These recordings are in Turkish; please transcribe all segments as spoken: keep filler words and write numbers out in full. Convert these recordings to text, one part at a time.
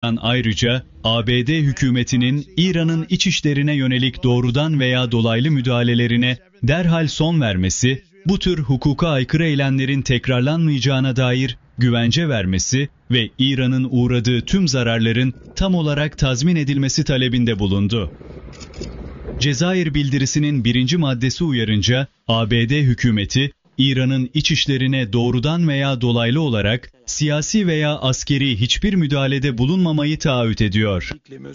Ayrıca A B D hükümetinin İran'ın iç işlerine yönelik doğrudan veya dolaylı müdahalelerine derhal son vermesi, bu tür hukuka aykırı eylemlerin tekrarlanmayacağına dair güvence vermesi ve İran'ın uğradığı tüm zararların tam olarak tazmin edilmesi talebinde bulundu. Cezayir bildirisinin birinci maddesi uyarınca A B D hükümeti, İran'ın iç işlerine doğrudan veya dolaylı olarak siyasi veya askeri hiçbir müdahalede bulunmamayı taahhüt ediyor.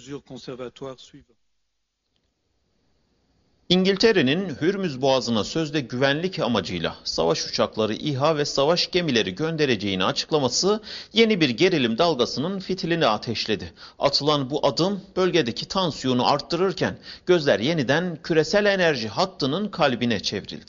İngiltere'nin Hürmüz Boğazı'na sözde güvenlik amacıyla savaş uçakları, İHA ve savaş gemileri göndereceğini açıklaması yeni bir gerilim dalgasının fitilini ateşledi. Atılan bu adım bölgedeki tansiyonu arttırırken gözler yeniden küresel enerji hattının kalbine çevrildi.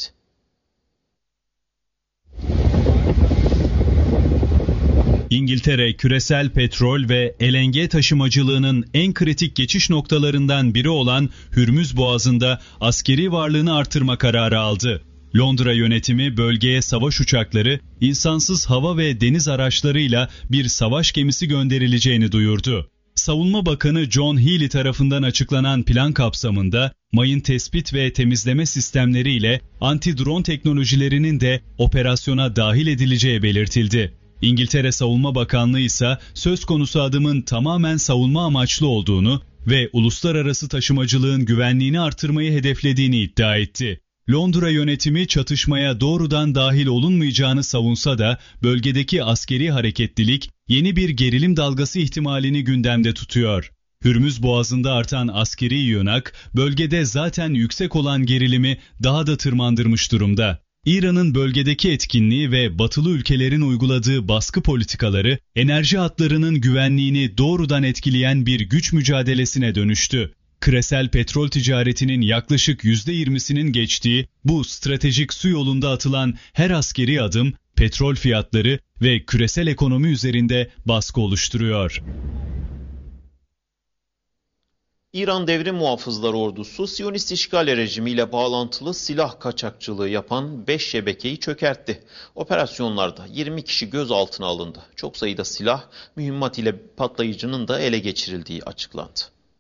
İngiltere, küresel petrol ve L N G taşımacılığının en kritik geçiş noktalarından biri olan Hürmüz Boğazı'nda askeri varlığını artırma kararı aldı. Londra yönetimi bölgeye savaş uçakları, insansız hava ve deniz araçlarıyla bir savaş gemisi gönderileceğini duyurdu. Savunma Bakanı John Healey tarafından açıklanan plan kapsamında mayın tespit ve temizleme sistemleriyle anti-drone teknolojilerinin de operasyona dahil edileceği belirtildi. İngiltere Savunma Bakanlığı ise söz konusu adımın tamamen savunma amaçlı olduğunu ve uluslararası taşımacılığın güvenliğini artırmayı hedeflediğini iddia etti. Londra yönetimi çatışmaya doğrudan dahil olunmayacağını savunsa da bölgedeki askeri hareketlilik yeni bir gerilim dalgası ihtimalini gündemde tutuyor. Hürmüz Boğazı'nda artan askeri yığınak bölgede zaten yüksek olan gerilimi daha da tırmandırmış durumda. İran'ın bölgedeki etkinliği ve batılı ülkelerin uyguladığı baskı politikaları enerji hatlarının güvenliğini doğrudan etkileyen bir güç mücadelesine dönüştü. Küresel petrol ticaretinin yaklaşık yüzde yirmisinin geçtiği bu stratejik su yolunda atılan her askeri adım petrol fiyatları ve küresel ekonomi üzerinde baskı oluşturuyor. İran Devrim Muhafızları Ordusu, Siyonist işgal rejimiyle bağlantılı silah kaçakçılığı yapan beş şebekeyi çökertti. Operasyonlarda yirmi kişi gözaltına alındı. Çok sayıda silah, mühimmat ile patlayıcının da ele geçirildiği açıklandı.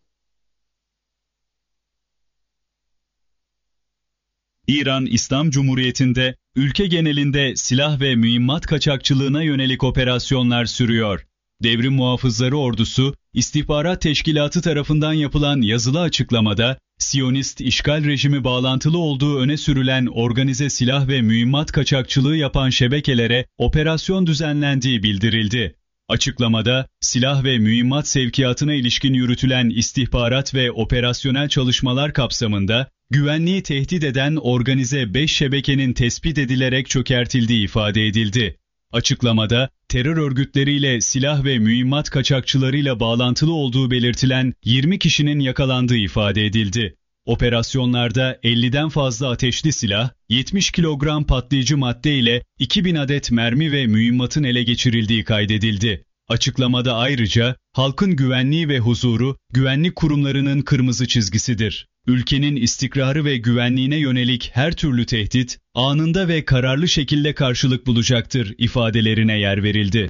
İran İslam Cumhuriyeti'nde ülke genelinde silah ve mühimmat kaçakçılığına yönelik operasyonlar sürüyor. Devrim Muhafızları Ordusu, İstihbarat Teşkilatı tarafından yapılan yazılı açıklamada, Siyonist işgal rejimi bağlantılı olduğu öne sürülen organize silah ve mühimmat kaçakçılığı yapan şebekelere operasyon düzenlendiği bildirildi. Açıklamada, silah ve mühimmat sevkiyatına ilişkin yürütülen istihbarat ve operasyonel çalışmalar kapsamında, güvenliği tehdit eden organize beş şebekenin tespit edilerek çökertildiği ifade edildi. Açıklamada, terör örgütleriyle silah ve mühimmat kaçakçılarıyla bağlantılı olduğu belirtilen yirmi kişinin yakalandığı ifade edildi. Operasyonlarda elliden fazla ateşli silah, yetmiş kilogram patlayıcı madde ile iki bin adet mermi ve mühimmatın ele geçirildiği kaydedildi. Açıklamada ayrıca, halkın güvenliği ve huzuru, güvenlik kurumlarının kırmızı çizgisidir. Ülkenin istikrarı ve güvenliğine yönelik her türlü tehdit, anında ve kararlı şekilde karşılık bulacaktır ifadelerine yer verildi.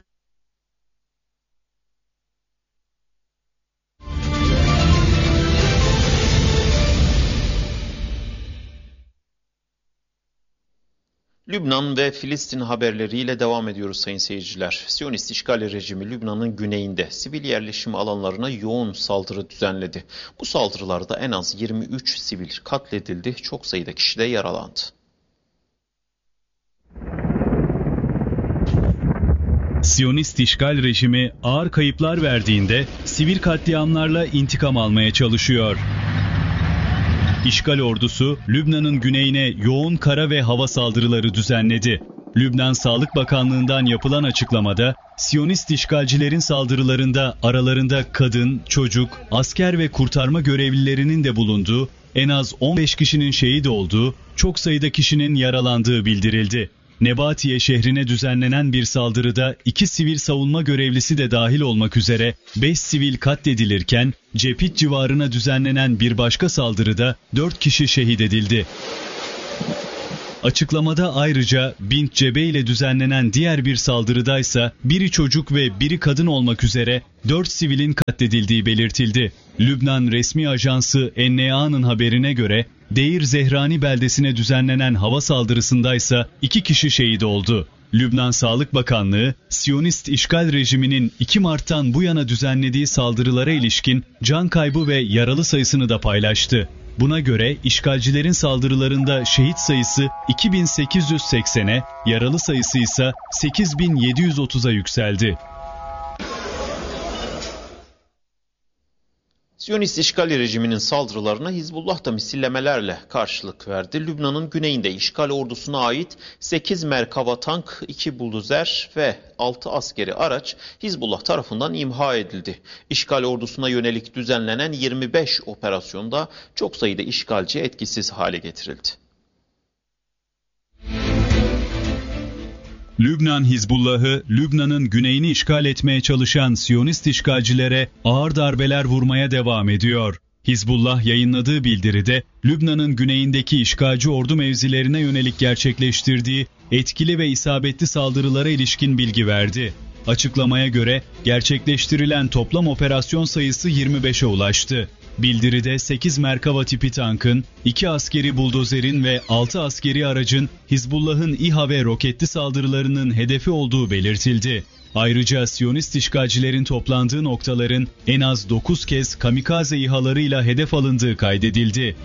Lübnan ve Filistin haberleriyle devam ediyoruz sayın seyirciler. Siyonist işgal rejimi Lübnan'ın güneyinde sivil yerleşim alanlarına yoğun saldırı düzenledi. Bu saldırılarda en az yirmi üç sivil katledildi, çok sayıda kişi de yaralandı. Siyonist işgal rejimi ağır kayıplar verdiğinde sivil katliamlarla intikam almaya çalışıyor. İşgal ordusu, Lübnan'ın güneyine yoğun kara ve hava saldırıları düzenledi. Lübnan Sağlık Bakanlığı'ndan yapılan açıklamada, Siyonist işgalcilerin saldırılarında aralarında kadın, çocuk, asker ve kurtarma görevlilerinin de bulunduğu, en az on beş kişinin şehit olduğu, çok sayıda kişinin yaralandığı bildirildi. Nebatiye şehrine düzenlenen bir saldırıda iki sivil savunma görevlisi de dahil olmak üzere beş sivil katledilirken, Cepit civarına düzenlenen bir başka saldırıda dört kişi şehit edildi. Açıklamada ayrıca Bint Cebe ile düzenlenen diğer bir saldırıdaysa biri çocuk ve biri kadın olmak üzere dört sivilin katledildiği belirtildi. Lübnan resmi ajansı N N A'nın haberine göre Deir Zehrani beldesine düzenlenen hava saldırısındaysa iki kişi şehit oldu. Lübnan Sağlık Bakanlığı, Siyonist işgal rejiminin iki Mart'tan bu yana düzenlediği saldırılara ilişkin can kaybı ve yaralı sayısını da paylaştı. Buna göre işgalcilerin saldırılarında şehit sayısı iki bin sekiz yüz seksene, yaralı sayısı ise sekiz bin yedi yüz otuza yükseldi. Siyonist işgal rejiminin saldırılarına Hizbullah da misillemelerle karşılık verdi. Lübnan'ın güneyinde işgal ordusuna ait sekiz Merkava tank, iki buldozer ve altı askeri araç Hizbullah tarafından imha edildi. İşgal ordusuna yönelik düzenlenen yirmi beş operasyonda çok sayıda işgalci etkisiz hale getirildi. Lübnan Hizbullah'ı, Lübnan'ın güneyini işgal etmeye çalışan Siyonist işgalcilere ağır darbeler vurmaya devam ediyor. Hizbullah yayınladığı bildiride, Lübnan'ın güneyindeki işgalci ordu mevzilerine yönelik gerçekleştirdiği etkili ve isabetli saldırılara ilişkin bilgi verdi. Açıklamaya göre gerçekleştirilen toplam operasyon sayısı yirmi beşe ulaştı. Bildiride sekiz Merkava tipi tankın, iki askeri buldozerin ve altı askeri aracın Hizbullah'ın İHA ve roketli saldırılarının hedefi olduğu belirtildi. Ayrıca Siyonist işgalcilerin toplandığı noktaların en az dokuz kez kamikaze İHA'larıyla hedef alındığı kaydedildi.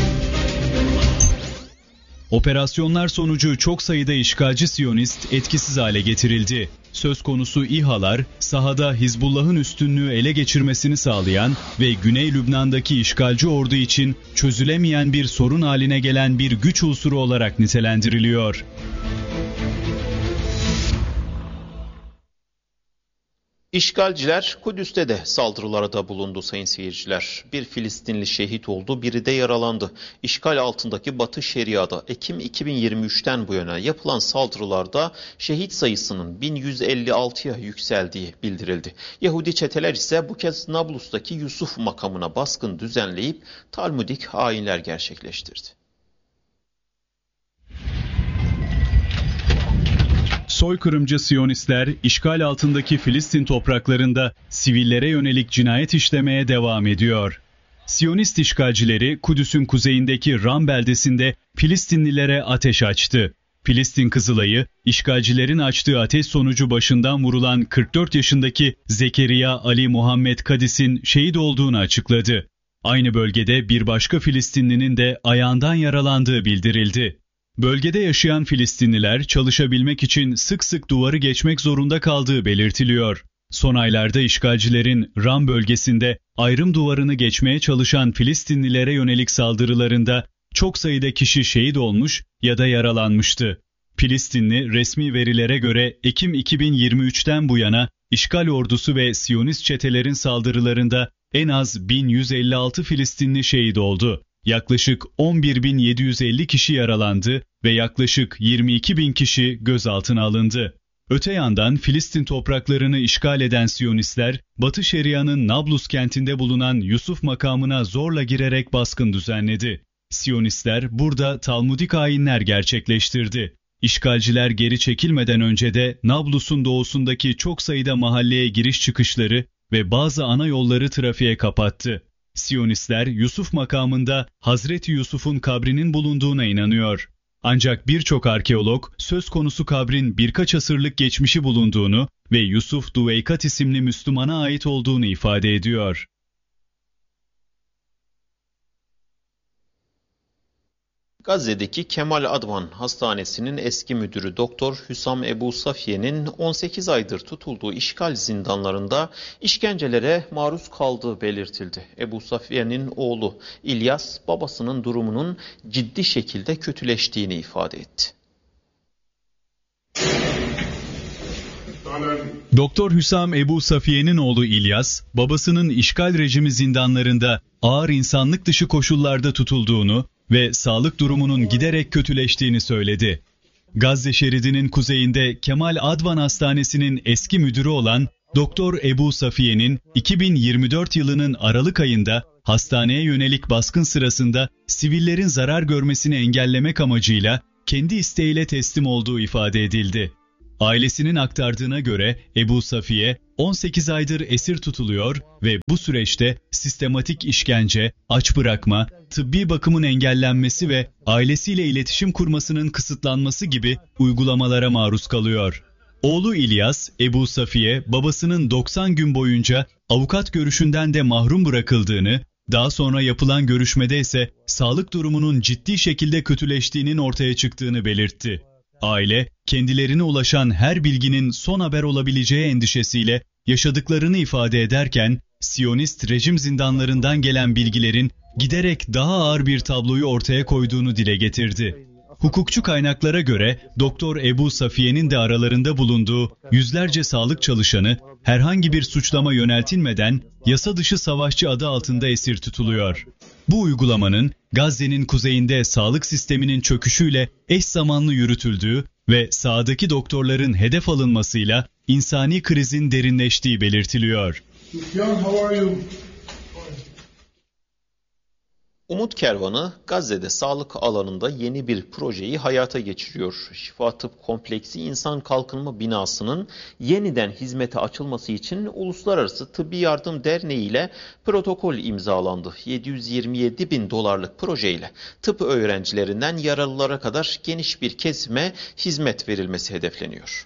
Operasyonlar sonucu çok sayıda işgalci Siyonist etkisiz hale getirildi. Söz konusu İHA'lar sahada Hizbullah'ın üstünlüğü ele geçirmesini sağlayan ve Güney Lübnan'daki işgalci ordu için çözülemeyen bir sorun haline gelen bir güç unsuru olarak nitelendiriliyor. İşgalciler Kudüs'te de saldırılara da bulundu sayın seyirciler. Bir Filistinli şehit oldu, biri de yaralandı. İşgal altındaki Batı Şeria'da Ekim iki bin yirmi üçten bu yana yapılan saldırılarda şehit sayısının bin yüz elli altıya yükseldiği bildirildi. Yahudi çeteler ise bu kez Nablus'taki Yusuf makamına baskın düzenleyip Talmudik ayinler gerçekleştirdi. Soykırımcı Siyonistler, işgal altındaki Filistin topraklarında sivillere yönelik cinayet işlemeye devam ediyor. Siyonist işgalcileri Kudüs'ün kuzeyindeki Ram beldesinde Filistinlilere ateş açtı. Filistin Kızılayı, işgalcilerin açtığı ateş sonucu başından vurulan kırk dört yaşındaki Zekeriya Ali Muhammed Kadis'in şehit olduğunu açıkladı. Aynı bölgede bir başka Filistinlinin de ayağından yaralandığı bildirildi. Bölgede yaşayan Filistinliler çalışabilmek için sık sık duvarı geçmek zorunda kaldığı belirtiliyor. Son aylarda işgalcilerin Ram bölgesinde ayrım duvarını geçmeye çalışan Filistinlilere yönelik saldırılarında çok sayıda kişi şehit olmuş ya da yaralanmıştı. Filistinli resmi verilere göre Ekim iki bin yirmi üçten bu yana işgal ordusu ve Siyonist çetelerin saldırılarında en az bin yüz elli altı Filistinli şehit oldu. Yaklaşık on bir bin yedi yüz elli kişi yaralandı ve yaklaşık yirmi iki bin kişi gözaltına alındı. Öte yandan Filistin topraklarını işgal eden Siyonistler, Batı Şeria'nın Nablus kentinde bulunan Yusuf makamına zorla girerek baskın düzenledi. Siyonistler burada Talmudik ayinler gerçekleştirdi. İşgalciler geri çekilmeden önce de Nablus'un doğusundaki çok sayıda mahalleye giriş çıkışları ve bazı ana yolları trafiğe kapattı. Siyonistler Yusuf makamında Hazreti Yusuf'un kabrinin bulunduğuna inanıyor. Ancak birçok arkeolog söz konusu kabrin birkaç asırlık geçmişi bulunduğunu ve Yusuf Duveykat isimli Müslümana ait olduğunu ifade ediyor. Gazze'deki Kemal Advan Hastanesi'nin eski müdürü Doktor Hüsam Ebu Safiye'nin on sekiz aydır tutulduğu işgal zindanlarında işkencelere maruz kaldığı belirtildi. Ebu Safiye'nin oğlu İlyas babasının durumunun ciddi şekilde kötüleştiğini ifade etti. Doktor Hüsam Ebu Safiye'nin oğlu İlyas, babasının işgal rejimi zindanlarında ağır insanlık dışı koşullarda tutulduğunu ve sağlık durumunun giderek kötüleştiğini söyledi. Gazze şeridinin kuzeyinde Kemal Advan Hastanesi'nin eski müdürü olan Doktor Ebu Safiye'nin iki bin yirmi dört yılının Aralık ayında hastaneye yönelik baskın sırasında sivillerin zarar görmesini engellemek amacıyla kendi isteğiyle teslim olduğu ifade edildi. Ailesinin aktardığına göre Ebu Safiye on sekiz aydır esir tutuluyor ve bu süreçte sistematik işkence, aç bırakma, tıbbi bakımın engellenmesi ve ailesiyle iletişim kurmasının kısıtlanması gibi uygulamalara maruz kalıyor. Oğlu İlyas, Ebu Safiye babasının doksan gün boyunca avukat görüşünden de mahrum bırakıldığını, daha sonra yapılan görüşmede ise sağlık durumunun ciddi şekilde kötüleştiğinin ortaya çıktığını belirtti. Aile, kendilerine ulaşan her bilginin son haber olabileceği endişesiyle yaşadıklarını ifade ederken, Siyonist rejim zindanlarından gelen bilgilerin giderek daha ağır bir tabloyu ortaya koyduğunu dile getirdi. Hukukçu kaynaklara göre Doktor Ebu Safiye'nin de aralarında bulunduğu yüzlerce sağlık çalışanı herhangi bir suçlama yöneltilmeden yasa dışı savaşçı adı altında esir tutuluyor. Bu uygulamanın Gazze'nin kuzeyinde sağlık sisteminin çöküşüyle eş zamanlı yürütüldüğü ve sahadaki doktorların hedef alınmasıyla insani krizin derinleştiği belirtiliyor. Umut Kervanı Gazze'de sağlık alanında yeni bir projeyi hayata geçiriyor. Şifa Tıp Kompleksi İnsan Kalkınma Binası'nın yeniden hizmete açılması için Uluslararası Tıbbi Yardım Derneği ile protokol imzalandı. yedi yüz yirmi yedi bin dolarlık projeyle tıp öğrencilerinden yaralılara kadar geniş bir kesime hizmet verilmesi hedefleniyor.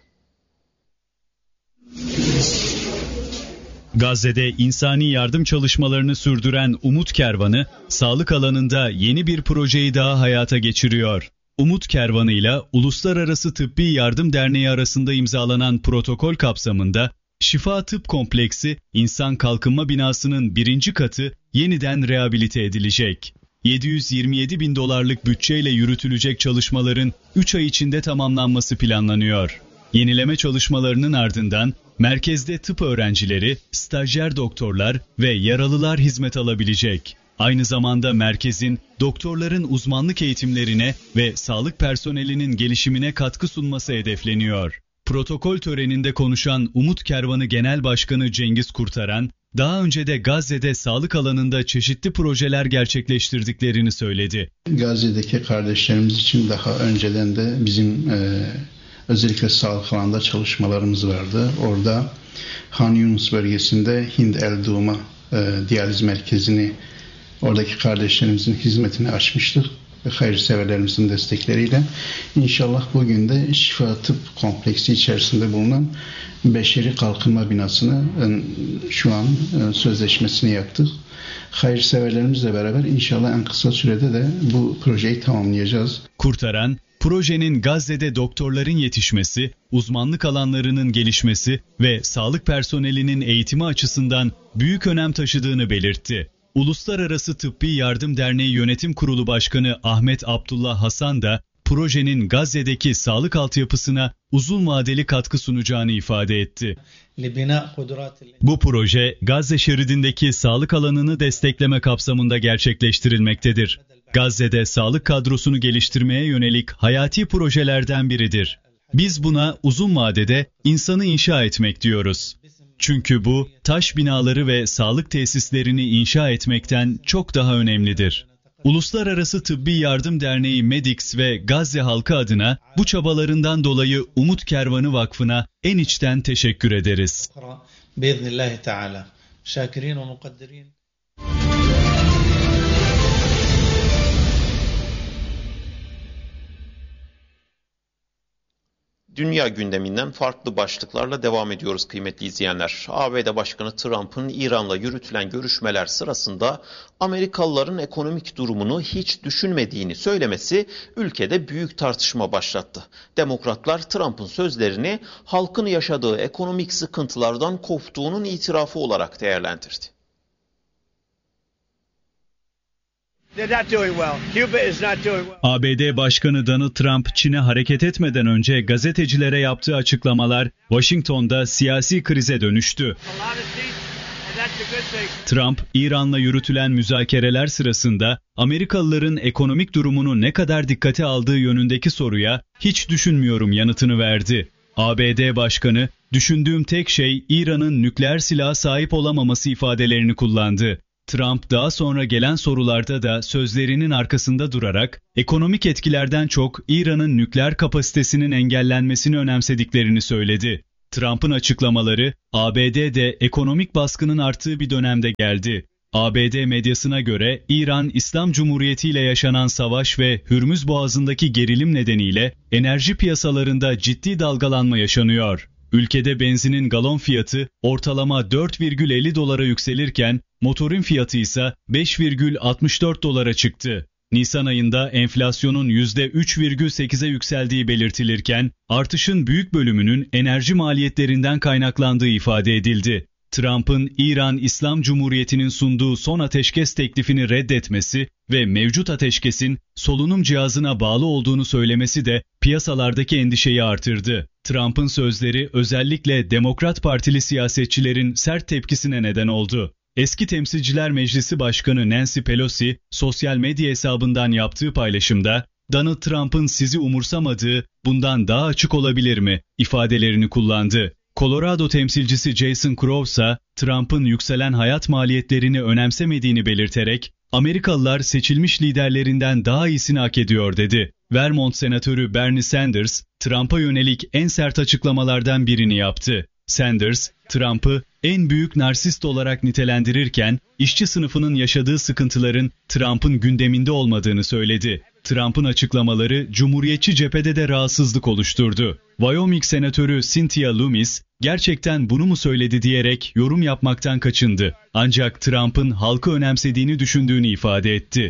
Gazze'de insani yardım çalışmalarını sürdüren Umut Kervanı, sağlık alanında yeni bir projeyi daha hayata geçiriyor. Umut Kervanı ile Uluslararası Tıbbi Yardım Derneği arasında imzalanan protokol kapsamında, Şifa Tıp Kompleksi İnsan Kalkınma Binası'nın birinci katı yeniden rehabilite edilecek. yedi yüz yirmi yedi bin dolarlık bütçeyle yürütülecek çalışmaların üç ay içinde tamamlanması planlanıyor. Yenileme çalışmalarının ardından merkezde tıp öğrencileri, stajyer doktorlar ve yaralılar hizmet alabilecek. Aynı zamanda merkezin doktorların uzmanlık eğitimlerine ve sağlık personelinin gelişimine katkı sunması hedefleniyor. Protokol töreninde konuşan Umut Kervanı Genel Başkanı Cengiz Kurtaran, daha önce de Gazze'de sağlık alanında çeşitli projeler gerçekleştirdiklerini söyledi. Gazze'deki kardeşlerimiz için daha önceden de bizim e, özellikle sağlık alanında çalışmalarımız vardı. Orada Han Yunus bölgesinde Hind El Duma e, diyaliz merkezini oradaki kardeşlerimizin hizmetine açmıştık ve hayırseverlerimizin destekleriyle. İnşallah bugün de Şifa Tıp Kompleksi içerisinde bulunan Beşeri Kalkınma Binası'nı e, şu an e, sözleşmesini yaptık. Hayırseverlerimizle beraber inşallah en kısa sürede de bu projeyi tamamlayacağız. Kurtaran, projenin Gazze'de doktorların yetişmesi, uzmanlık alanlarının gelişmesi ve sağlık personelinin eğitimi açısından büyük önem taşıdığını belirtti. Uluslararası Tıbbi Yardım Derneği Yönetim Kurulu Başkanı Ahmet Abdullah Hasan da projenin Gazze'deki sağlık altyapısına uzun vadeli katkı sunacağını ifade etti. Bu proje Gazze şeridindeki sağlık alanını destekleme kapsamında gerçekleştirilmektedir. Gazze'de sağlık kadrosunu geliştirmeye yönelik hayati projelerden biridir. Biz buna uzun vadede insanı inşa etmek diyoruz. Çünkü bu, taş binaları ve sağlık tesislerini inşa etmekten çok daha önemlidir. Uluslararası Tıbbi Yardım Derneği Medix ve Gazze halkı adına bu çabalarından dolayı Umut Kervanı Vakfı'na en içten teşekkür ederiz. Dünya gündeminden farklı başlıklarla devam ediyoruz kıymetli izleyenler. A B D Başkanı Trump'ın İran'la yürütülen görüşmeler sırasında Amerikalıların ekonomik durumunu hiç düşünmediğini söylemesi ülkede büyük tartışma başlattı. Demokratlar Trump'ın sözlerini halkın yaşadığı ekonomik sıkıntılardan koptuğunun itirafı olarak değerlendirdi. A B D Başkanı Donald Trump, Çin'e hareket etmeden önce gazetecilere yaptığı açıklamalar Washington'da siyasi krize dönüştü. Trump, İran'la yürütülen müzakereler sırasında Amerikalıların ekonomik durumunu ne kadar dikkate aldığı yönündeki soruya hiç düşünmüyorum yanıtını verdi. A B D Başkanı, düşündüğüm tek şey İran'ın nükleer silaha sahip olamaması ifadelerini kullandı. Trump daha sonra gelen sorularda da sözlerinin arkasında durarak ekonomik etkilerden çok İran'ın nükleer kapasitesinin engellenmesini önemsediklerini söyledi. Trump'ın açıklamaları A B D'de ekonomik baskının arttığı bir dönemde geldi. A B D medyasına göre İran, İslam Cumhuriyeti ile yaşanan savaş ve Hürmüz Boğazı'ndaki gerilim nedeniyle enerji piyasalarında ciddi dalgalanma yaşanıyor. Ülkede benzinin galon fiyatı ortalama dört virgül elli dolara yükselirken motorin fiyatı ise beş virgül altmış dört dolara çıktı. Nisan ayında enflasyonun yüzde üç virgül sekize yükseldiği belirtilirken artışın büyük bölümünün enerji maliyetlerinden kaynaklandığı ifade edildi. Trump'ın İran İslam Cumhuriyeti'nin sunduğu son ateşkes teklifini reddetmesi ve mevcut ateşkesin solunum cihazına bağlı olduğunu söylemesi de piyasalardaki endişeyi artırdı. Trump'ın sözleri özellikle Demokrat Partili siyasetçilerin sert tepkisine neden oldu. Eski Temsilciler Meclisi Başkanı Nancy Pelosi, sosyal medya hesabından yaptığı paylaşımda, Donald Trump'ın sizi umursamadığı bundan daha açık olabilir mi ifadelerini kullandı. Colorado temsilcisi Jason Crow ise Trump'ın yükselen hayat maliyetlerini önemsemediğini belirterek, Amerikalılar seçilmiş liderlerinden daha iyisini hak ediyor dedi. Vermont Senatörü Bernie Sanders, Trump'a yönelik en sert açıklamalardan birini yaptı. Sanders, Trump'ı en büyük narsist olarak nitelendirirken, işçi sınıfının yaşadığı sıkıntıların Trump'ın gündeminde olmadığını söyledi. Trump'ın açıklamaları Cumhuriyetçi cephede de rahatsızlık oluşturdu. Wyoming Senatörü Cynthia Lummis, gerçekten bunu mu söyledi diyerek yorum yapmaktan kaçındı. Ancak Trump'ın halkı önemsediğini düşündüğünü ifade etti.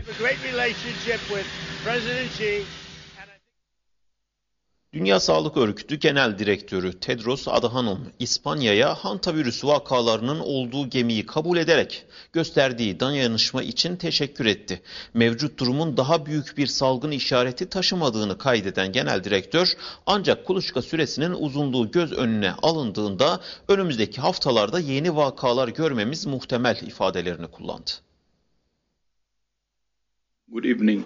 Dünya Sağlık Örgütü Genel Direktörü Tedros Adhanom, İspanya'ya hantavirüs vakalarının olduğu gemiyi kabul ederek gösterdiği dayanışma için teşekkür etti. Mevcut durumun daha büyük bir salgın işareti taşımadığını kaydeden Genel Direktör, ancak kuluçka süresinin uzunluğu göz önüne alındığında önümüzdeki haftalarda yeni vakalar görmemiz muhtemel ifadelerini kullandı. Good evening.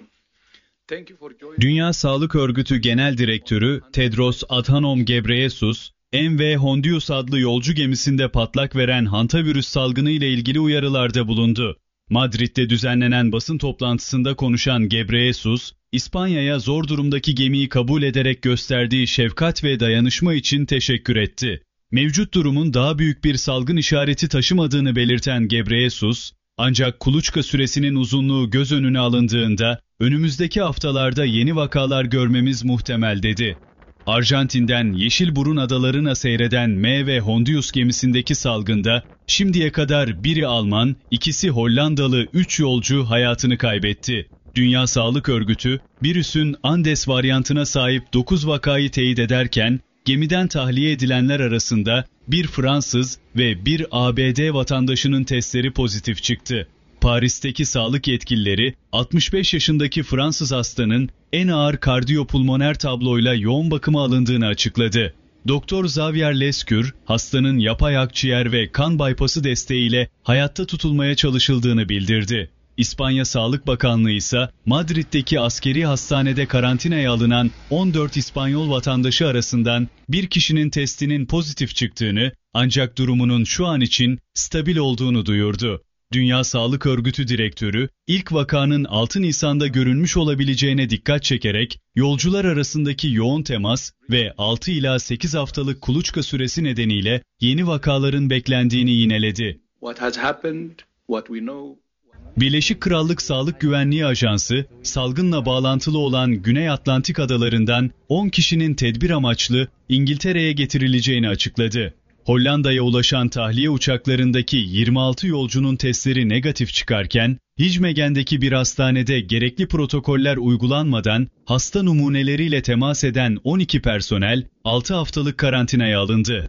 Dünya Sağlık Örgütü Genel Direktörü Tedros Adhanom Ghebreyesus, M V Hondius adlı yolcu gemisinde patlak veren hantavirüs salgını ile ilgili uyarılarda bulundu. Madrid'de düzenlenen basın toplantısında konuşan Ghebreyesus, İspanya'ya zor durumdaki gemiyi kabul ederek gösterdiği şefkat ve dayanışma için teşekkür etti. Mevcut durumun daha büyük bir salgın işareti taşımadığını belirten Ghebreyesus, ancak kuluçka süresinin uzunluğu göz önüne alındığında önümüzdeki haftalarda yeni vakalar görmemiz muhtemel dedi. Arjantin'den Yeşilburun adalarına seyreden M V Hondius gemisindeki salgında şimdiye kadar biri Alman, ikisi Hollandalı üç yolcu hayatını kaybetti. Dünya Sağlık Örgütü, virüsün Andes varyantına sahip dokuz vakayı teyit ederken, gemiden tahliye edilenler arasında bir Fransız ve bir A B D vatandaşının testleri pozitif çıktı. Paris'teki sağlık yetkilileri altmış beş yaşındaki Fransız hastanın en ağır kardiyopulmoner tabloyla yoğun bakıma alındığını açıkladı. Doktor Xavier Lescure, hastanın yapay akciğer ve kan bypası desteğiyle hayatta tutulmaya çalışıldığını bildirdi. İspanya Sağlık Bakanlığı ise Madrid'deki askeri hastanede karantinaya alınan on dört İspanyol vatandaşı arasından bir kişinin testinin pozitif çıktığını, ancak durumunun şu an için stabil olduğunu duyurdu. Dünya Sağlık Örgütü Direktörü, ilk vakanın altı Nisan'da görülmüş olabileceğine dikkat çekerek, yolcular arasındaki yoğun temas ve altı ila sekiz haftalık kuluçka süresi nedeniyle yeni vakaların beklendiğini yineledi. What has happened, what we know... Birleşik Krallık Sağlık Güvenliği Ajansı, salgınla bağlantılı olan Güney Atlantik adalarından on kişinin tedbir amaçlı İngiltere'ye getirileceğini açıkladı. Hollanda'ya ulaşan tahliye uçaklarındaki yirmi altı yolcunun testleri negatif çıkarken, Nijmegen'deki bir hastanede gerekli protokoller uygulanmadan hasta numuneleriyle temas eden on iki personel altı haftalık karantinaya alındı.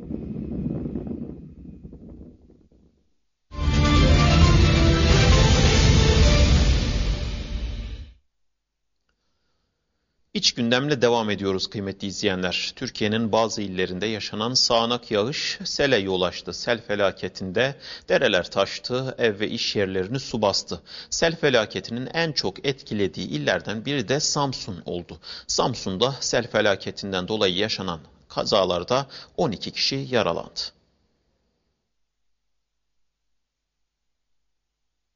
İç gündemle devam ediyoruz kıymetli izleyenler. Türkiye'nin bazı illerinde yaşanan sağanak yağış sele yol açtı. Sel felaketinde dereler taştı, ev ve iş yerlerini su bastı. Sel felaketinin en çok etkilediği illerden biri de Samsun oldu. Samsun'da sel felaketinden dolayı yaşanan kazalarda on iki kişi yaralandı.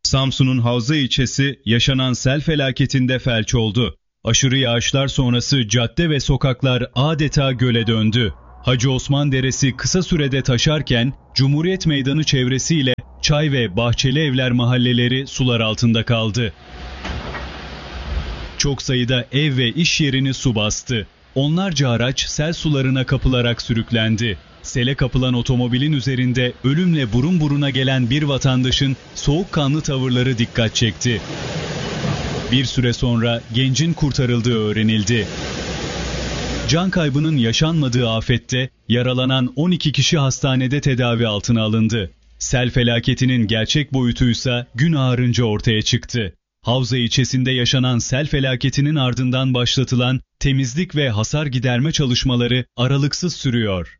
Samsun'un Havza ilçesi yaşanan sel felaketinde felç oldu. Aşırı yağışlar sonrası cadde ve sokaklar adeta göle döndü. Hacı Osman Deresi kısa sürede taşarken Cumhuriyet Meydanı çevresiyle Çay ve Bahçeli Evler mahalleleri sular altında kaldı. Çok sayıda ev ve iş yerini su bastı. Onlarca araç sel sularına kapılarak sürüklendi. Sele kapılan otomobilin üzerinde ölümle burun buruna gelen bir vatandaşın soğukkanlı tavırları dikkat çekti. Bir süre sonra gencin kurtarıldığı öğrenildi. Can kaybının yaşanmadığı afette yaralanan on iki kişi hastanede tedavi altına alındı. Sel felaketinin gerçek boyutuysa gün ağarınca ortaya çıktı. Havza ilçesinde yaşanan sel felaketinin ardından başlatılan temizlik ve hasar giderme çalışmaları aralıksız sürüyor.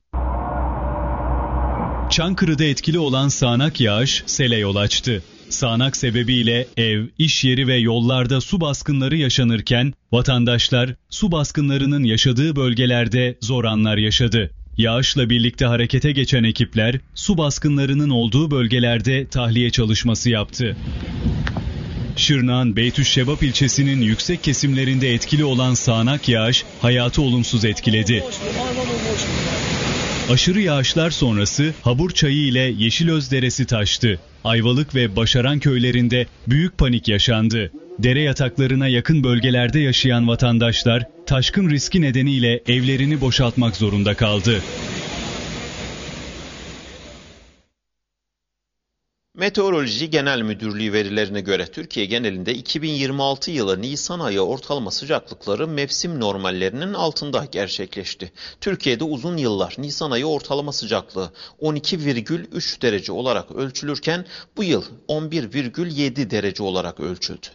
Çankırı'da etkili olan sağanak yağış sele yol açtı. Sağanak sebebiyle ev, iş yeri ve yollarda su baskınları yaşanırken vatandaşlar su baskınlarının yaşadığı bölgelerde zor anlar yaşadı. Yağışla birlikte harekete geçen ekipler su baskınlarının olduğu bölgelerde tahliye çalışması yaptı. Şırnak'ın Beytüşşebap ilçesinin yüksek kesimlerinde etkili olan sağanak yağış hayatı olumsuz etkiledi. Aşırı yağışlar sonrası Habur Çayı ile Yeşilöz Deresi taştı. Ayvalık ve Başaran köylerinde büyük panik yaşandı. Dere yataklarına yakın bölgelerde yaşayan vatandaşlar taşkın riski nedeniyle evlerini boşaltmak zorunda kaldı. Meteoroloji Genel Müdürlüğü verilerine göre Türkiye genelinde iki bin yirmi altı yılı Nisan ayı ortalama sıcaklıkları mevsim normallerinin altında gerçekleşti. Türkiye'de uzun yıllar Nisan ayı ortalama sıcaklığı on iki virgül üç derece olarak ölçülürken bu yıl on bir virgül yedi derece olarak ölçüldü.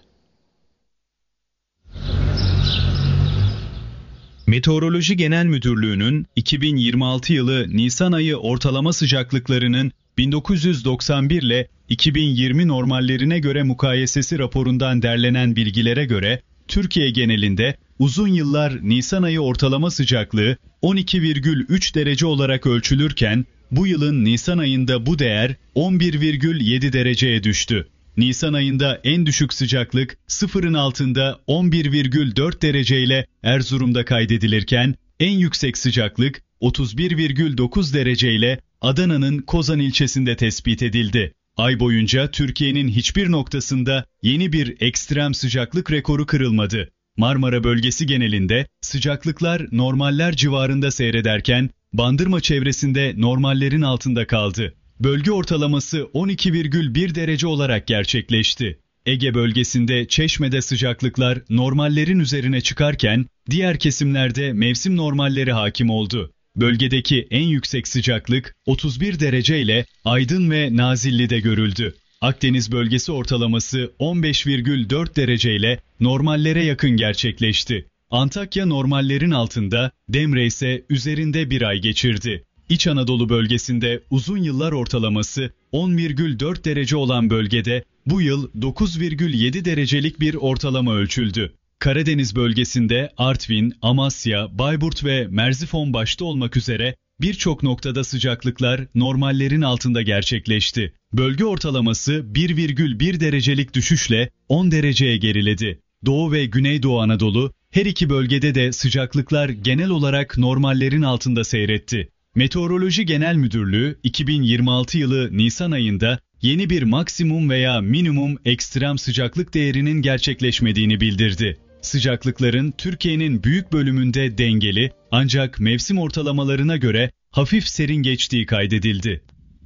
Meteoroloji Genel Müdürlüğü'nün iki bin yirmi altı yılı Nisan ayı ortalama sıcaklıklarının bin dokuz yüz doksan bir ile iki bin yirmi normallerine göre mukayesesi raporundan derlenen bilgilere göre Türkiye genelinde uzun yıllar Nisan ayı ortalama sıcaklığı on iki virgül üç derece olarak ölçülürken bu yılın Nisan ayında bu değer on bir virgül yedi dereceye düştü. Nisan ayında en düşük sıcaklık sıfırın altında on bir virgül dört dereceyle Erzurum'da kaydedilirken en yüksek sıcaklık otuz bir virgül dokuz dereceyle Adana'nın Kozan ilçesinde tespit edildi. Ay boyunca Türkiye'nin hiçbir noktasında yeni bir ekstrem sıcaklık rekoru kırılmadı. Marmara bölgesi genelinde sıcaklıklar normaller civarında seyrederken Bandırma çevresinde normallerin altında kaldı. Bölge ortalaması on iki virgül bir derece olarak gerçekleşti. Ege bölgesinde Çeşme'de sıcaklıklar normallerin üzerine çıkarken diğer kesimlerde mevsim normalleri hakim oldu. Bölgedeki en yüksek sıcaklık otuz bir derece ile Aydın ve Nazilli'de görüldü. Akdeniz bölgesi ortalaması on beş virgül dört derece ile normallere yakın gerçekleşti. Antakya normallerin altında, Demre ise üzerinde bir ay geçirdi. İç Anadolu bölgesinde uzun yıllar ortalaması on virgül dört derece olan bölgede bu yıl dokuz virgül yedi derecelik bir ortalama ölçüldü. Karadeniz bölgesinde Artvin, Amasya, Bayburt ve Merzifon başta olmak üzere birçok noktada sıcaklıklar normallerin altında gerçekleşti. Bölge ortalaması bir virgül bir derecelik düşüşle on dereceye geriledi. Doğu ve Güneydoğu Anadolu, her iki bölgede de sıcaklıklar genel olarak normallerin altında seyretti. Meteoroloji Genel Müdürlüğü iki bin yirmi altı yılı Nisan ayında yeni bir maksimum veya minimum ekstrem sıcaklık değerinin gerçekleşmediğini bildirdi. Sıcaklıkların Türkiye'nin büyük bölümünde dengeli ancak mevsim ortalamalarına göre hafif serin geçtiği kaydedildi.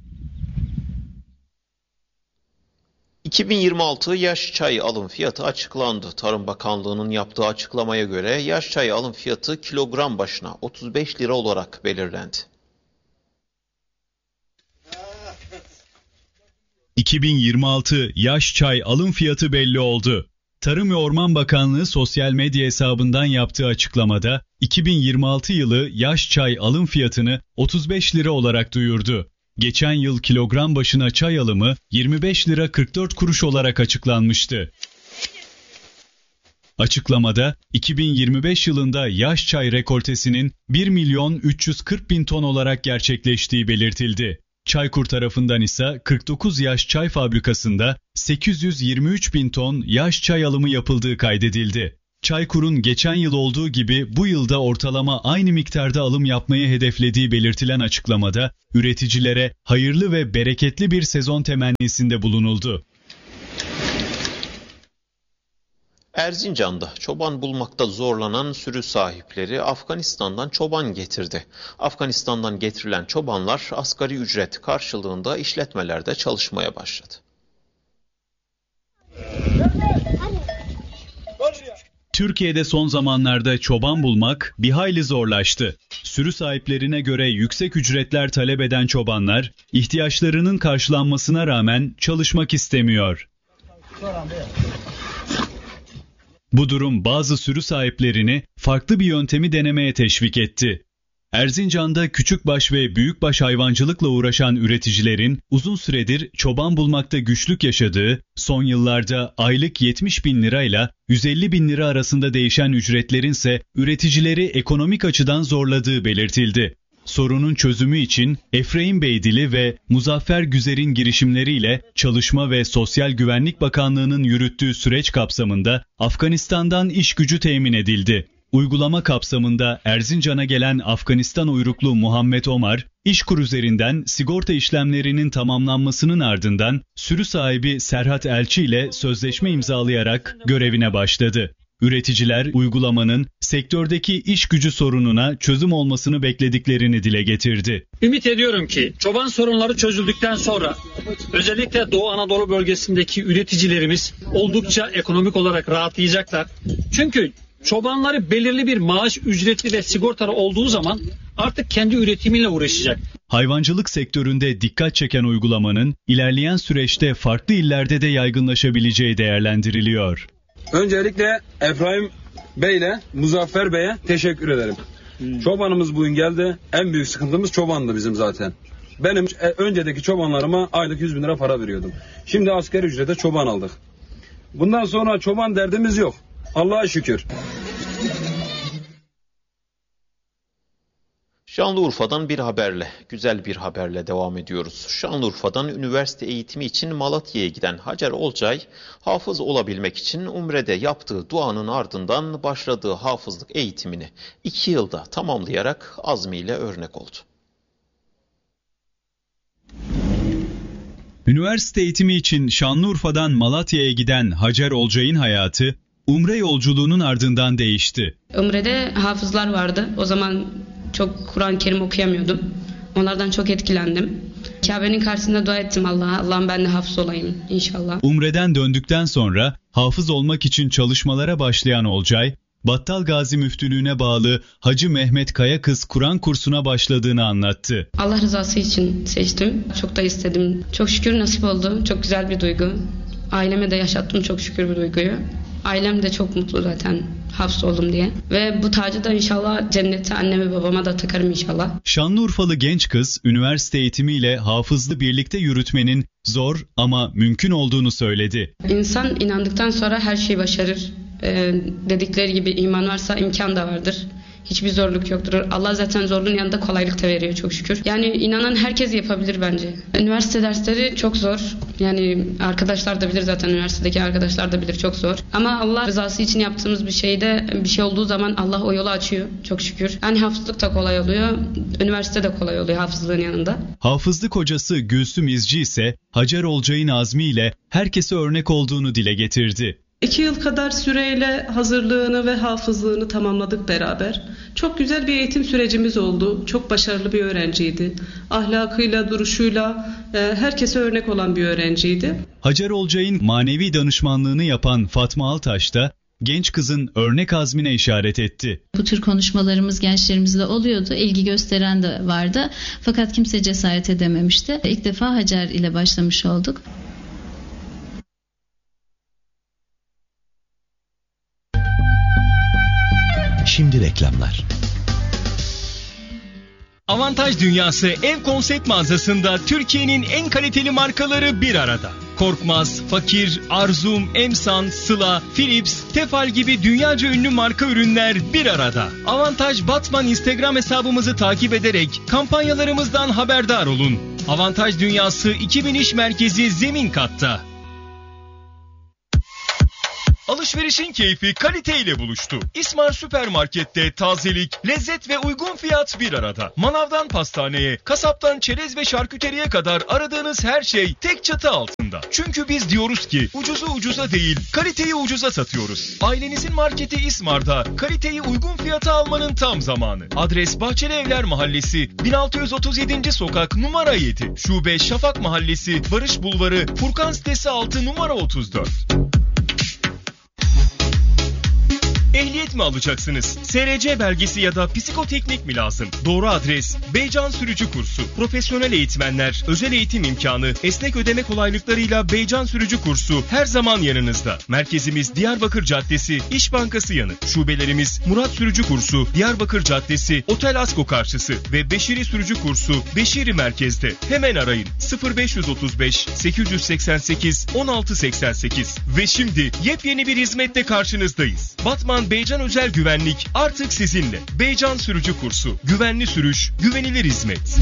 iki bin yirmi altı yaş çay alım fiyatı açıklandı. Tarım Bakanlığı'nın yaptığı açıklamaya göre yaş çay alım fiyatı kilogram başına otuz beş lira olarak belirlendi. iki bin yirmi altı yaş çay alım fiyatı belli oldu. Tarım ve Orman Bakanlığı sosyal medya hesabından yaptığı açıklamada iki bin yirmi altı yılı yaş çay alım fiyatını otuz beş lira olarak duyurdu. Geçen yıl kilogram başına çay alımı yirmi beş lira kırk dört kuruş olarak açıklanmıştı. Açıklamada iki bin yirmi beş yılında yaş çay rekoltesinin bir milyon üç yüz kırk bin ton olarak gerçekleştiği belirtildi. Çaykur tarafından ise kırk dokuz yaş çay fabrikasında sekiz yüz yirmi üç bin ton yaş çay alımı yapıldığı kaydedildi. Çaykur'un geçen yıl olduğu gibi bu yılda ortalama aynı miktarda alım yapmayı hedeflediği belirtilen açıklamada üreticilere hayırlı ve bereketli bir sezon temennisinde bulunuldu. Erzincan'da çoban bulmakta zorlanan sürü sahipleri Afganistan'dan çoban getirdi. Afganistan'dan getirilen çobanlar asgari ücret karşılığında işletmelerde çalışmaya başladı. Türkiye'de son zamanlarda çoban bulmak bir hayli zorlaştı. Sürü sahiplerine göre yüksek ücretler talep eden çobanlar ihtiyaçlarının karşılanmasına rağmen çalışmak istemiyor. Bu durum bazı sürü sahiplerini farklı bir yöntemi denemeye teşvik etti. Erzincan'da küçükbaş ve büyükbaş hayvancılıkla uğraşan üreticilerin uzun süredir çoban bulmakta güçlük yaşadığı, son yıllarda aylık yetmiş bin lirayla yüz elli bin lira arasında değişen ücretlerinse üreticileri ekonomik açıdan zorladığı belirtildi. Sorunun çözümü için Efraim Beydili ve Muzaffer Güzer'in girişimleriyle Çalışma ve Sosyal Güvenlik Bakanlığı'nın yürüttüğü süreç kapsamında Afganistan'dan iş gücü temin edildi. Uygulama kapsamında Erzincan'a gelen Afganistan uyruklu Muhammed Omar, İşkur üzerinden sigorta işlemlerinin tamamlanmasının ardından sürü sahibi Serhat Elçi ile sözleşme imzalayarak görevine başladı. Üreticiler uygulamanın sektördeki iş gücü sorununa çözüm olmasını beklediklerini dile getirdi. Ümit ediyorum ki çoban sorunları çözüldükten sonra özellikle Doğu Anadolu bölgesindeki üreticilerimiz oldukça ekonomik olarak rahatlayacaklar. Çünkü çobanları belirli bir maaş ücretli ve sigortalı olduğu zaman artık kendi üretimiyle uğraşacak. Hayvancılık sektöründe dikkat çeken uygulamanın ilerleyen süreçte farklı illerde de yaygınlaşabileceği değerlendiriliyor. Öncelikle Efraim Bey ile Muzaffer Bey'e teşekkür ederim. Hmm. Çobanımız bugün geldi. En büyük sıkıntımız çobandı bizim zaten. Benim öncedeki çobanlarıma aylık yüz bin lira para veriyordum. Şimdi asgari ücrete çoban aldık. Bundan sonra çoban derdimiz yok. Allah'a şükür. Şanlıurfa'dan bir haberle, güzel bir haberle devam ediyoruz. Şanlıurfa'dan üniversite eğitimi için Malatya'ya giden Hacer Olcay, hafız olabilmek için Umre'de yaptığı duanın ardından başladığı hafızlık eğitimini iki yılda tamamlayarak azmiyle örnek oldu. Üniversite eğitimi için Şanlıurfa'dan Malatya'ya giden Hacer Olcay'ın hayatı, Umre yolculuğunun ardından değişti. Umre'de hafızlar vardı. O zaman çok Kur'an-ı Kerim okuyamıyordum. Onlardan çok etkilendim. Kabe'nin karşısında dua ettim Allah'a. Allah'ım ben de hafız olayım inşallah. Umre'den döndükten sonra hafız olmak için çalışmalara başlayan Olcay, Battal Gazi Müftülüğü'ne bağlı Hacı Mehmet Kayakız Kur'an kursuna başladığını anlattı. Allah rızası için seçtim. Çok da istedim. Çok şükür nasip oldu. Çok güzel bir duygu. Aileme de yaşattım çok şükür bu duyguyu. Ailem de çok mutlu zaten hafız oldum diye. Ve bu tacı da inşallah cennette anneme babama da takarım inşallah. Şanlıurfalı genç kız üniversite eğitimiyle hafızlığı birlikte yürütmenin zor ama mümkün olduğunu söyledi. İnsan inandıktan sonra her şeyi başarır. Ee, dedikleri gibi iman varsa imkan da vardır. Hiçbir zorluk yoktur. Allah zaten zorluğun yanında kolaylık da veriyor çok şükür. Yani inanan herkes yapabilir bence. Üniversite dersleri çok zor. Yani arkadaşlar da bilir zaten, üniversitedeki arkadaşlar da bilir, çok zor. Ama Allah rızası için yaptığımız bir şeyde bir şey olduğu zaman Allah o yolu açıyor çok şükür. Yani hafızlık da kolay oluyor. Üniversite de kolay oluyor hafızlığın yanında. Hafızlık hocası Gülsüm İzci ise Hacer Olcay'ın azmiyle herkese örnek olduğunu dile getirdi. İki yıl kadar süreyle hazırlığını ve hafızlığını tamamladık beraber. Çok güzel bir eğitim sürecimiz oldu. Çok başarılı bir öğrenciydi. Ahlakıyla, duruşuyla herkese örnek olan bir öğrenciydi. Hacer Olcay'ın manevi danışmanlığını yapan Fatma Altaş da genç kızın örnek azmine işaret etti. Bu tür konuşmalarımız gençlerimizle oluyordu. İlgi gösteren de vardı. Fakat kimse cesaret edememişti. İlk defa Hacer ile başlamış olduk. Şimdi reklamlar. Avantaj Dünyası Ev Konsept Mağazası'nda Türkiye'nin en kaliteli markaları bir arada. Korkmaz, Fakir, Arzum, Emsan, Sıla, Philips, Tefal gibi dünyaca ünlü marka ürünler bir arada. Avantaj Batman Instagram hesabımızı takip ederek kampanyalarımızdan haberdar olun. Avantaj Dünyası iki bin İş Merkezi zemin katta. Alışverişin keyfi kaliteyle buluştu. İsmar Süpermarket'te tazelik, lezzet ve uygun fiyat bir arada. Manavdan pastaneye, kasaptan çerez ve şarküteriye kadar aradığınız her şey tek çatı altında. Çünkü biz diyoruz ki ucuzu ucuza değil, kaliteyi ucuza satıyoruz. Ailenizin marketi İsmar'da kaliteyi uygun fiyata almanın tam zamanı. Adres Bahçeli Evler Mahallesi, bin altı yüz otuz yedinci sokak numara yedi. Şube Şafak Mahallesi, Barış Bulvarı, Furkan sitesi altı numara otuz dört. Ehliyet mi alacaksınız? S R C belgesi ya da psikoteknik mi lazım? Doğru adres Beycan Sürücü Kursu. Profesyonel eğitmenler, özel eğitim imkanı, esnek ödeme kolaylıklarıyla Beycan Sürücü Kursu her zaman yanınızda. Merkezimiz Diyarbakır Caddesi, İş Bankası yanı. Şubelerimiz Murat Sürücü Kursu, Diyarbakır Caddesi, Otel Asko karşısı ve Beşiri Sürücü Kursu, Beşiri merkezde. Hemen arayın sıfır beş otuz beş sekiz seksen sekiz on altı seksen sekiz. Ve şimdi yepyeni bir hizmette karşınızdayız. Batman Beycan Özel Güvenlik artık sizinle. Beycan Sürücü Kursu. Güvenli sürüş, güvenilir hizmet.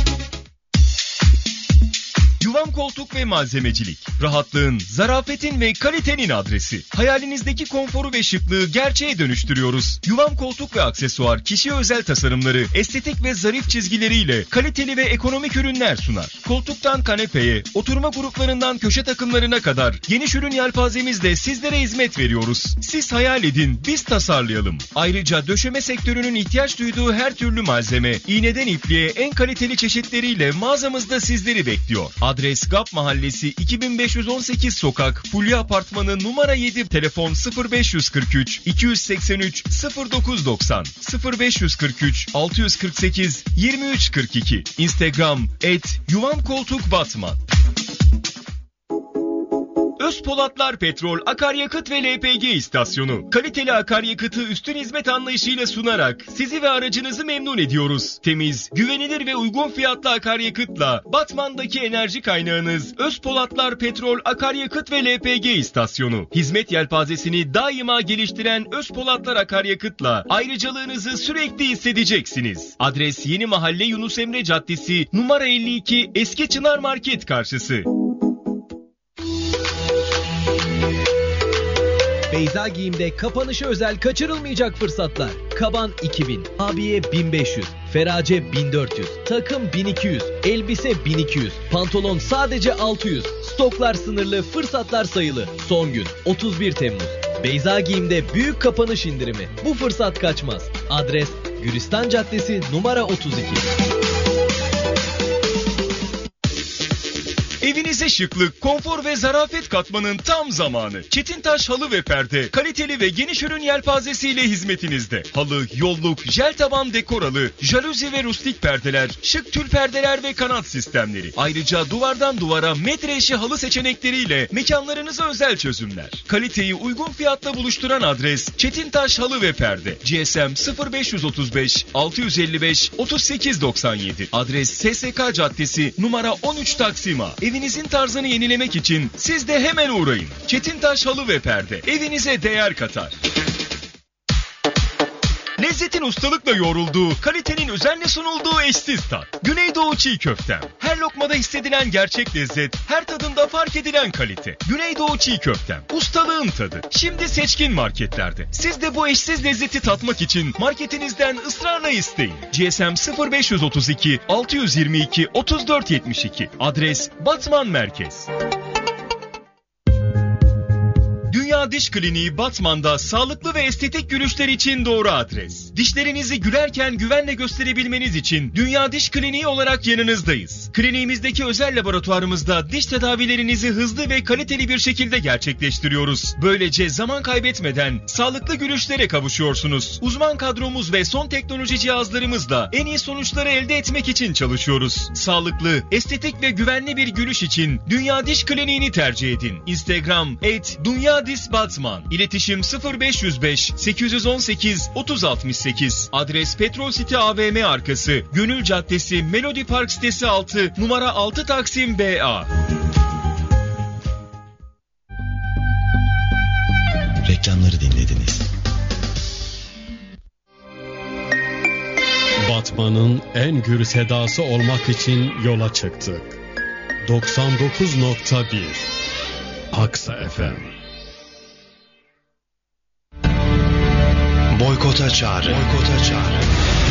Yuvam Koltuk ve Malzemecilik. Rahatlığın, zarafetin ve kalitenin adresi. Hayalinizdeki konforu ve şıklığı gerçeğe dönüştürüyoruz. Yuvam Koltuk ve Aksesuar kişiye özel tasarımları, estetik ve zarif çizgileriyle kaliteli ve ekonomik ürünler sunar. Koltuktan kanepeye, oturma gruplarından köşe takımlarına kadar geniş ürün yelpazemizle sizlere hizmet veriyoruz. Siz hayal edin, biz tasarlayalım. Ayrıca döşeme sektörünün ihtiyaç duyduğu her türlü malzeme, iğneden ipliğe en kaliteli çeşitleriyle mağazamızda sizleri bekliyor. Adres Gap Mahallesi iki bin beş yüz on sekiz sokak Fulya Apartmanı numara yedi. Telefon sıfır beş kırk üç iki seksen üç sıfır dokuz doksan sıfır beş kırk üç altı kırk sekiz yirmi üç kırk iki. Instagram et Yuvam Koltuk Batman. Özpolatlar Petrol Akaryakıt ve L P G istasyonu. Kaliteli akaryakıtı üstün hizmet anlayışıyla sunarak sizi ve aracınızı memnun ediyoruz. Temiz, güvenilir ve uygun fiyatlı akaryakıtla Batman'daki enerji kaynağınız Özpolatlar Petrol Akaryakıt ve L P G istasyonu. Hizmet yelpazesini daima geliştiren Özpolatlar Akaryakıt'la ayrıcalığınızı sürekli hissedeceksiniz. Adres Yeni Mahalle Yunus Emre Caddesi numara elli iki Eski Çınar Market karşısı. Beyza Giyim'de kapanışa özel kaçırılmayacak fırsatlar. Kaban iki bin, abiye bin beş yüz, ferace bin dört yüz, takım bin iki yüz, elbise bin iki yüz, pantolon sadece altı yüz. Stoklar sınırlı, fırsatlar sayılı. Son gün otuz bir Temmuz. Beyza Giyim'de büyük kapanış indirimi. Bu fırsat kaçmaz. Adres Gülistan Caddesi numara otuz iki. Evinize şıklık, konfor ve zarafet katmanın tam zamanı. Çetintaş Halı ve Perde, kaliteli ve geniş ürün yelpazesiyle hizmetinizde. Halı, yolluk, jel taban dekoralı, jaluzi ve rustik perdeler, şık tül perdeler ve kanat sistemleri. Ayrıca duvardan duvara metre eşi halı seçenekleriyle mekanlarınıza özel çözümler. Kaliteyi uygun fiyatla buluşturan adres Çetintaş Halı ve Perde. G S M sıfır beş otuz beş altı yüz elli beş otuz sekiz doksan yedi. Adres S S K Caddesi numara on üç Taksim A. Evinizin tarzını yenilemek için siz de hemen uğrayın. Çetintaş Halı ve Perde evinize değer katar. Lezzetin ustalıkla yoğrulduğu, kalitenin özenle sunulduğu eşsiz tat. Güneydoğu Çiğ Köftem. Her lokmada hissedilen gerçek lezzet, her tadında fark edilen kalite. Güneydoğu Çiğ Köftem. Ustalığın tadı. Şimdi seçkin marketlerde. Siz de bu eşsiz lezzeti tatmak için marketinizden ısrarla isteyin. G S M sıfır beş otuz iki altı yüz yirmi iki otuz dört yetmiş iki. Adres Batman Merkez. Dünya Diş Kliniği Batman'da sağlıklı ve estetik gülüşler için doğru adres. Dişlerinizi gülerken güvenle gösterebilmeniz için Dünya Diş Kliniği olarak yanınızdayız. Kliniğimizdeki özel laboratuvarımızda diş tedavilerinizi hızlı ve kaliteli bir şekilde gerçekleştiriyoruz. Böylece zaman kaybetmeden sağlıklı gülüşlere kavuşuyorsunuz. Uzman kadromuz ve son teknoloji cihazlarımızla en iyi sonuçları elde etmek için çalışıyoruz. Sağlıklı, estetik ve güvenli bir gülüş için Dünya Diş Kliniği'ni tercih edin. Instagram et Dünya Diş Batman. İletişim sıfır beş yüz beş sekiz yüz on sekiz otuz altmış sekiz. Adres Petrol City A V M arkası Gönül Caddesi Melody Park sitesi altı numara altı Taksim B A. Reklamları dinlediniz. Batman'ın en gür sedası olmak için yola çıktık. doksan dokuz nokta bir Aksa F M. Boykota çağrı. Boykota çağrı.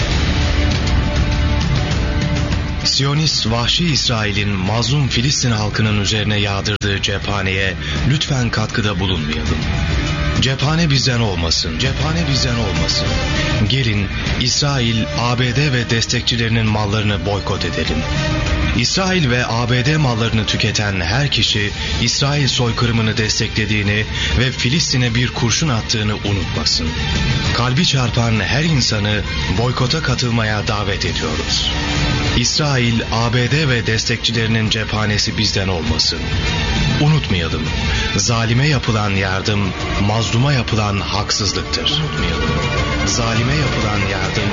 Siyonist vahşi İsrail'in mazlum Filistin halkının üzerine yağdırdığı cephaneye lütfen katkıda bulunmayalım. Cephane bizden olmasın. Cephane bizden olmasın. Gelin İsrail, A B D ve destekçilerinin mallarını boykot edelim. İsrail ve A B D mallarını tüketen her kişi İsrail soykırımını desteklediğini ve Filistin'e bir kurşun attığını unutmasın. Kalbi çarpan her insanı boykota katılmaya davet ediyoruz. İsrail, A B D ve destekçilerinin cephanesi bizden olmasın. Unutmayalım, zalime yapılan yardım, mazluma yapılan haksızlıktır. Unutmayalım, zalime yapılan yardım